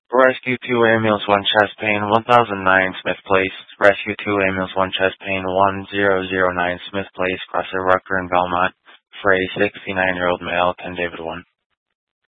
Rescue 2 Ambulance 1 Chest Pain 1009 Smith Place. Rescue 2 Ambulance 1 Chest Pain 1009 Smith Place, Crosser Rucker in Belmont. For a 69-year-old male, 10 David 1.